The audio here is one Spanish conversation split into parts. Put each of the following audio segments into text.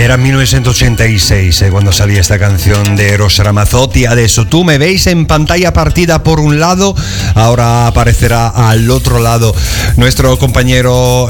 Era 1986 cuando salía esta canción de Eros Ramazzotti. Adesso tú me veis en pantalla partida por un lado, ahora aparecerá al otro lado nuestro compañero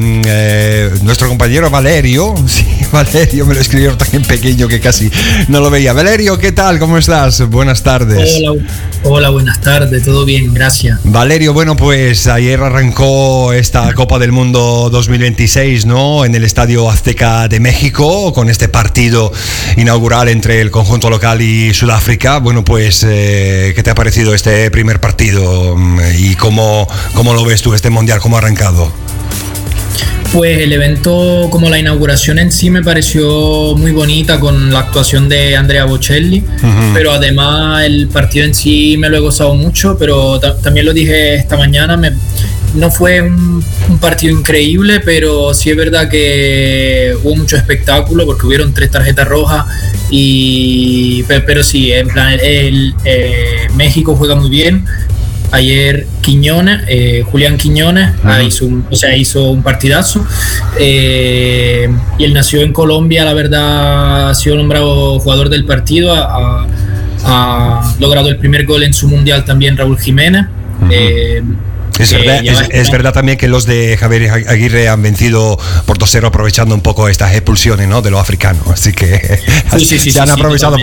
Valerio. Sí, Valerio, me lo escribió tan en pequeño que casi no lo veía. Valerio, ¿qué tal? ¿Cómo estás? Buenas tardes. Hola, buenas tardes, todo bien, gracias. Valerio, bueno, pues ayer arrancó esta Copa del Mundo 2026, ¿no? En el Estadio Azteca de México, con este partido inaugural entre el conjunto local y Sudáfrica. Bueno, pues, ¿qué te ha parecido este primer partido? ¿Y cómo lo ves tú, este mundial, cómo ha arrancado? Pues el evento, como la inauguración en sí, me pareció muy bonita con la actuación de Andrea Bocelli, pero además el partido en sí me lo he gozado mucho, pero también lo dije esta mañana, no fue un partido increíble, pero sí es verdad que hubo mucho espectáculo porque hubieron 3 tarjetas rojas, pero sí, en plan, México juega muy bien. Ayer Julián Quiñones hizo un partidazo, y él nació en Colombia, la verdad ha sido nombrado jugador del partido, ha logrado el primer gol en su mundial también Raúl Jiménez. Es verdad también que los de Javier Aguirre han vencido por 2-0 aprovechando un poco estas expulsiones, ¿no?, de los africanos, así que se han aprovechado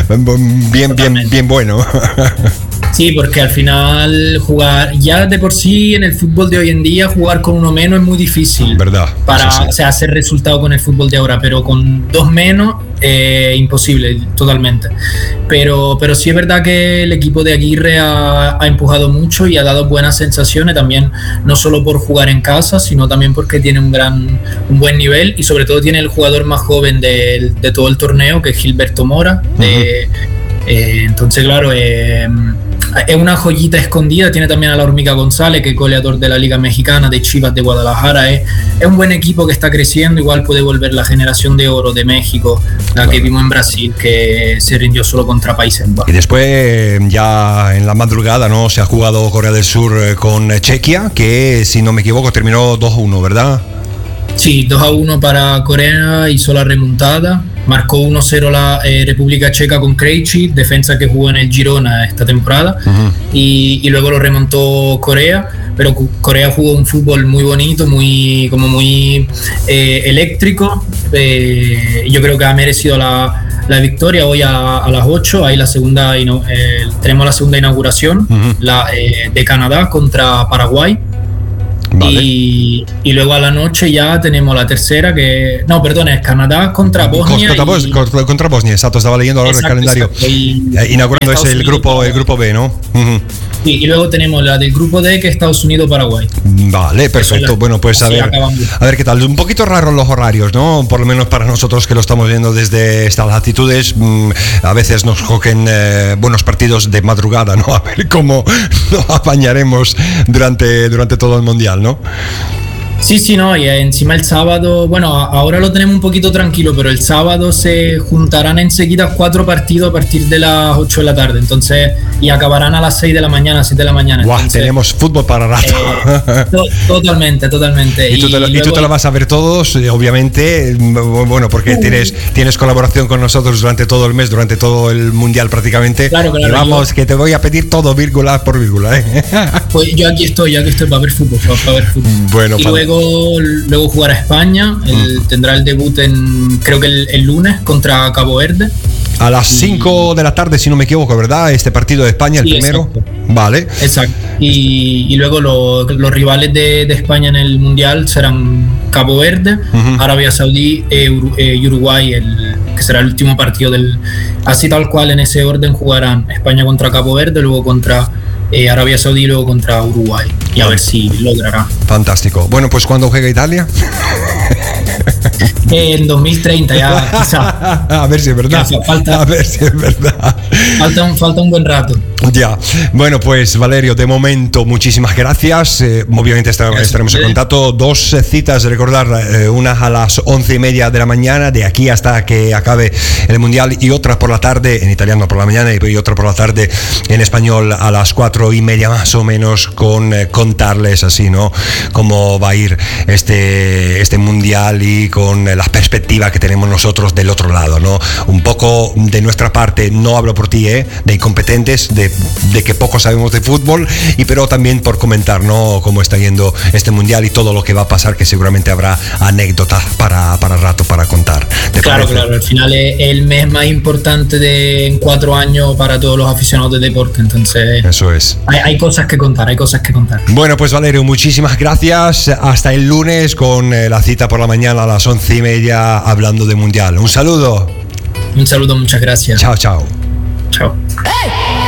bien bueno. Sí, porque al final jugar, ya de por sí en el fútbol de hoy en día, jugar con uno menos es muy difícil. ¿Verdad? O sea, hacer resultado con el fútbol de ahora, pero con 2 menos, imposible, totalmente. Pero sí es verdad que el equipo de Aguirre ha empujado mucho y ha dado buenas sensaciones también, no solo por jugar en casa, sino también porque tiene un buen nivel, y sobre todo tiene el jugador más joven de todo el torneo, que es Gilberto Mora. Entonces, claro, es una joyita escondida. Tiene también a la Hormiga González, que es goleador de la Liga Mexicana, de Chivas de Guadalajara. Es un buen equipo que está creciendo. Igual puede volver la generación de oro de México, la que vimos en Brasil, que se rindió solo contra Países Bajos. Y después, ya en la madrugada, ¿no?, se ha jugado Corea del Sur con Chequia, que si no me equivoco terminó 2-1, ¿verdad? Sí, 2-1 para Corea, hizo la remontada. Marcó 1-0 la República Checa con Krejci, defensa que jugó en el Girona esta temporada, y luego lo remontó Corea, pero Corea jugó un fútbol muy bonito, muy eléctrico. Yo creo que ha merecido la victoria. Hoy a las 8 hay tenemos la segunda inauguración, de Canadá contra Paraguay. Vale. Y luego a la noche ya tenemos la tercera, es Canadá contra Bosnia. Contra Bosnia, exacto, estaba leyendo ahora el calendario. Inaugurando el grupo B, ¿no? Sí, y luego tenemos la del grupo D, que es Estados Unidos-Paraguay. Vale, perfecto. Bueno, pues a ver qué tal. Un poquito raros los horarios, ¿no? Por lo menos para nosotros que lo estamos viendo desde estas latitudes, a veces nos cogen buenos partidos de madrugada, ¿no? A ver cómo nos apañaremos durante todo el mundial, ¿no? Sí, no, y encima el sábado, bueno, ahora lo tenemos un poquito tranquilo, pero el sábado se juntarán enseguida 4 partidos a partir de las 8 de la tarde, entonces, y acabarán a las 6 de la mañana, 7 de la mañana. Guau, tenemos fútbol para rato. Totalmente. ¿Y tú te la vas a ver todos, obviamente, bueno, porque tienes colaboración con nosotros durante todo el mes, durante todo el mundial prácticamente. Claro. Y vamos, que te voy a pedir todo vírgula por vírgula, ¿eh? Pues yo aquí estoy para ver fútbol, Bueno, y luego jugará España, tendrá el debut creo que el lunes contra Cabo Verde. A las 5 de la tarde, si no me equivoco, ¿verdad? Este partido de España, el primero. Exacto. Vale. Exacto. Y luego los rivales de España en el Mundial serán Cabo Verde, Arabia Saudí y Uruguay, que será el último partido así tal cual, en ese orden jugarán España contra Cabo Verde, luego contra Arabia Saudí, luego contra Uruguay, y a ver si logrará. Fantástico. Bueno, pues ¿cuándo juega Italia? En 2030 ya, quizá. A ver si es verdad. A ver si es verdad. Falta un buen rato. Ya. Bueno, pues Valerio, de momento muchísimas gracias. Obviamente estaremos en contacto. 2 citas, recordar, una a las 11:30 de la mañana, de aquí hasta que acabe el Mundial, y otra por la tarde, en italiano por la mañana, y otra por la tarde en español a las 4:30 más o menos, con contarles así, ¿no?, cómo va a ir este Mundial, y con las perspectivas que tenemos nosotros del otro lado, ¿no? Un poco de nuestra parte, no hablo por ti, de incompetentes, de que poco sabemos de fútbol, pero también por comentar, ¿no?, cómo está yendo este mundial y todo lo que va a pasar, que seguramente habrá anécdotas para rato para contar. Claro, al final es el mes más importante en 4 años para todos los aficionados de deporte, entonces eso es. Hay cosas que contar, Bueno, pues Valerio, muchísimas gracias. Hasta el lunes con la cita por la mañana a las 11:30 hablando de mundial. Un saludo. Muchas gracias. Chao. Chao.